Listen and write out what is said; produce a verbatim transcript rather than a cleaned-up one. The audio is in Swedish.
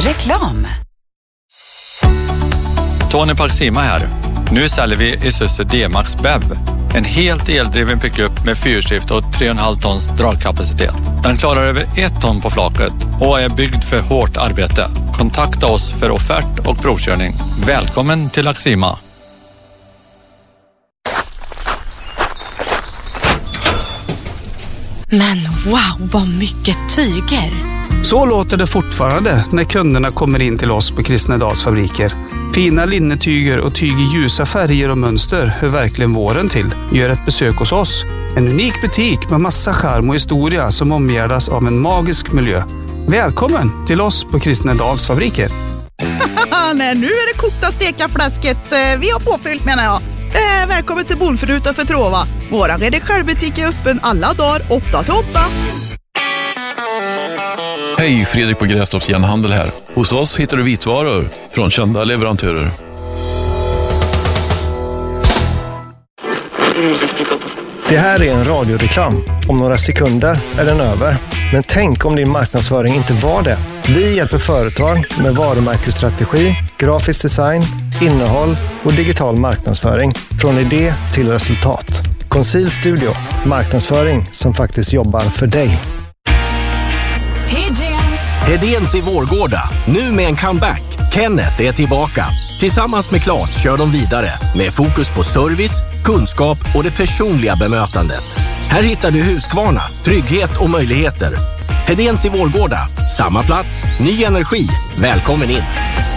Reklam. Tony Palsima här. Nu säljer vi Isuzu D-Max B E V. En helt eldriven pickup med fyrskift och tre komma fem tons dragkapacitet. Den klarar över ett ton på flaket och är byggd för hårt arbete. Kontakta oss för offert och provkörning. Välkommen till Axima. Men wow, vad mycket tyger! Så låter det fortfarande när kunderna kommer in till oss på Kristnedals fabriker. Fina linnetyger och tyg i ljusa färger och mönster hör verkligen våren till. Gör ett besök hos oss. En unik butik med massa charm och historia som omgärdas av en magisk miljö. Välkommen till oss på Kristnedals fabriker. Nej, nu är det kokta stekafläsket vi har påfyllt, menar jag. Eh, välkommen till Bonför utanför Trova. Våra redigerbutik är öppen alla dagar åtta till åtta. Hej, Fredrik på Grästorps Järnhandel här. Hos oss hittar du vitvaror från kända leverantörer. Det här är en radioreklam. Om några sekunder är den över. Men tänk om din marknadsföring inte var det. Vi hjälper företag med varumärkesstrategi, grafisk design, innehåll och digital marknadsföring. Från idé till resultat. Conceal Studio. Marknadsföring som faktiskt jobbar för dig. Hedéns i Vårgårda, nu med en comeback. Kenneth är tillbaka. Tillsammans med Claes kör de vidare med fokus på service, kunskap och det personliga bemötandet. Här hittar du Husqvarna, trygghet och möjligheter. Hedéns i Vårgårda, samma plats, ny energi. Välkommen in!